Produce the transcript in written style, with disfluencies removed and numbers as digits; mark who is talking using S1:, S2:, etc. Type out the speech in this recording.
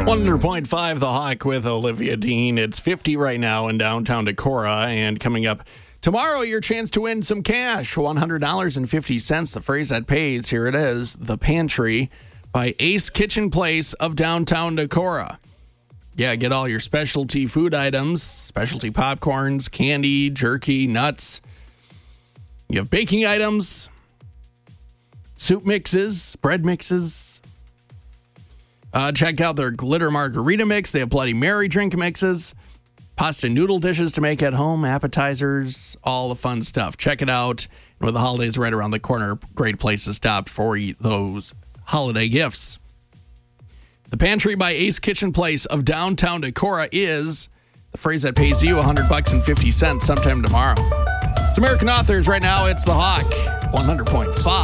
S1: 100.5 The Hawk with Olivia Dean. It's 50 right now in downtown Decorah. And coming up tomorrow, your chance to win some cash. $100.50. The phrase that pays. Here it is. The Pantry by Ace Kitchen Place of downtown Decorah. Yeah, get all your specialty food items, specialty popcorns, candy, jerky, nuts. You have baking items, soup mixes, bread mixes. Check out their glitter margarita mix. They have Bloody Mary drink mixes, pasta noodle dishes to make at home, appetizers, all the fun stuff. Check it out. And with the holidays right around the corner, great place to stop for those holiday gifts. The Pantry by Ace Kitchen Place of downtown Decorah is the phrase that pays you $100.50 sometime tomorrow. It's American Authors right now. It's The Hawk, 100.5.